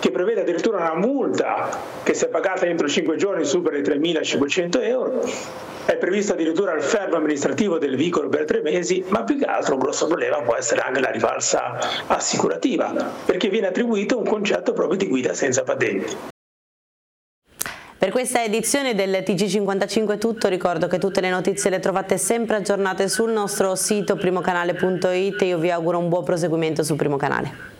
che prevede addirittura una multa che se pagata entro 5 giorni supera i 3.500 euro. È previsto addirittura il fermo amministrativo del veicolo per 3 mesi, ma più che altro un grosso problema può essere anche la rivalsa assicurativa, perché viene attribuito un concetto proprio di guida senza patente. Per questa edizione del TG55 è tutto, ricordo che tutte le notizie le trovate sempre aggiornate sul nostro sito primocanale.it. Io vi auguro un buon proseguimento su Primo Canale.